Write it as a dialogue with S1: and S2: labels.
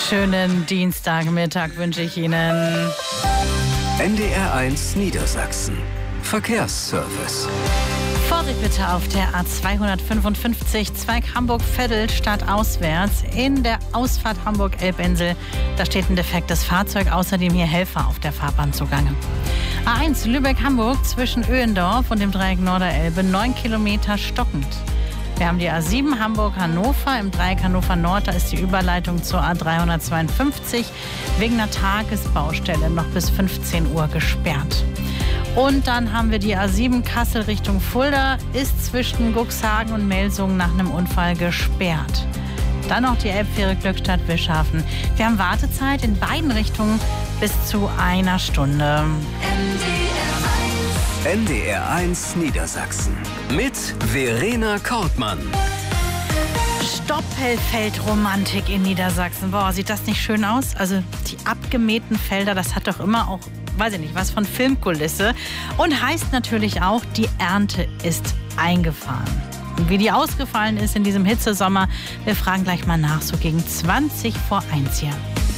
S1: Schönen Dienstagmittag wünsche ich Ihnen.
S2: NDR1 Niedersachsen. Verkehrsservice.
S1: Vorsicht bitte auf der A255 Zweig Hamburg-Veddel stadtauswärts in der Ausfahrt Hamburg-Elbinsel. Da steht ein defektes Fahrzeug, außerdem hier Helfer auf der Fahrbahn zugange. A1 Lübeck-Hamburg zwischen Öhendorf und dem Dreieck Norderelbe 9 Kilometer stockend. Wir haben die A7 Hamburg-Hannover im Dreieck Hannover-Nord. Da ist die Überleitung zur A352 wegen einer Tagesbaustelle noch bis 15 Uhr gesperrt. Und dann haben wir die A7 Kassel Richtung Fulda, ist zwischen Cuxhagen und Melsungen nach einem Unfall gesperrt. Dann noch die Elbfähre Glückstadt-Wischhafen. Wir haben Wartezeit in beiden Richtungen bis zu einer Stunde.
S2: NDR1 Niedersachsen mit Verena Kortmann.
S1: Stoppelfeldromantik in Niedersachsen. Boah, sieht das nicht schön aus? Also die abgemähten Felder, das hat doch immer auch, weiß ich nicht, was von Filmkulisse. Und heißt natürlich auch, die Ernte ist eingefahren. Und wie die ausgefallen ist in diesem Hitzesommer, wir fragen gleich mal nach, so gegen 20 vor 1 hier.